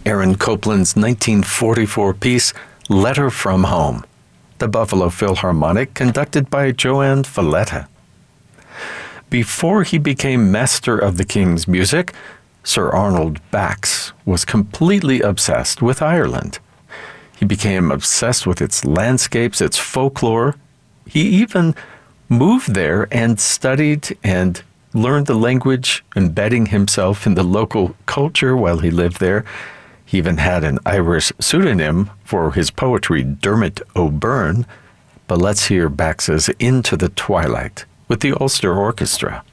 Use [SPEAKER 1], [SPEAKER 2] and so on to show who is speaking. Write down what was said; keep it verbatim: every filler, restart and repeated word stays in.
[SPEAKER 1] Aaron Copland's nineteen forty-four piece, Letter from Home, the Buffalo Philharmonic, conducted by Joanne Falletta. Before he became master of the King's music, Sir Arnold Bax was completely obsessed with Ireland. He became obsessed with its landscapes, its folklore. He even moved there and studied and learned the language, embedding himself in the local culture while he lived there. He even had an Irish pseudonym for his poetry, Dermot O'Byrne. But let's hear Bax's Into the Twilight with the Ulster Orchestra.